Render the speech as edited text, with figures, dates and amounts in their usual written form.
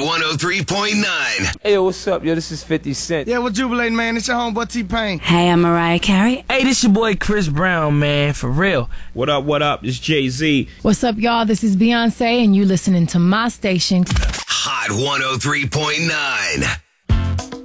103.9. Hey, yo, what's up, yo? This is 50 Cent. Yeah, we're jubilating, man. It's your homeboy T-Pain. Hey, I'm Mariah Carey. Hey, this your boy Chris Brown, man, for real. What up, what up? It's Jay-Z. What's up, y'all? This is Beyonce, and you listening to my station. Hot 103.9.